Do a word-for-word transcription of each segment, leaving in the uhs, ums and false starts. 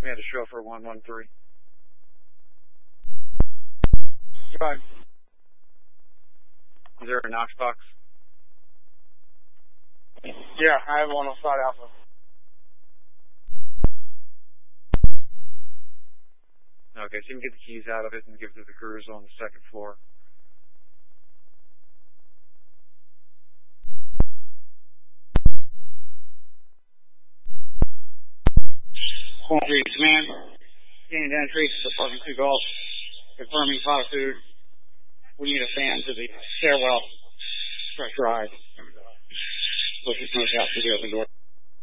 We had a show for one one three. Right. Is there a Knox box? Yeah, I have one on Side Alpha. Okay, so you can get the keys out of it and give it to the crews on the second floor. One three, command. Standing down traces of parking two golf. Confirming pot of food. We need a fan to the stairwell. Pressurized. Push the smoke out through the open door.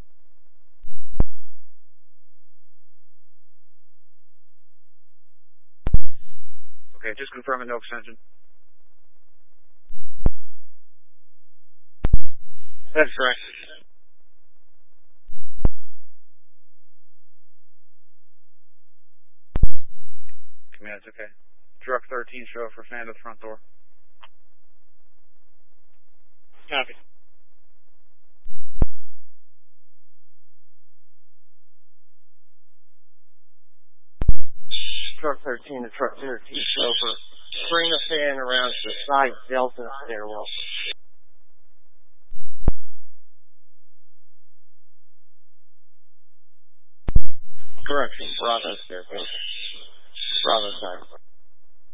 Okay, just confirming no extension. That's correct. Command, it's okay. Truck thirteen, show for fan to the front door. Copy. Truck thirteen to truck thirteen, chauffeur. Bring the fan around to the side delta stairwell. Correction, Bravo staircase. Bravo side.